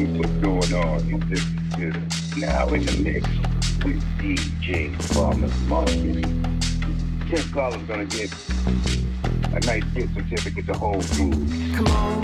What's going on? You listen to Now in the Mix with DJ Farmer's Market. Ken Collins gonna get a nice gift certificate to Whole Foods. Come on.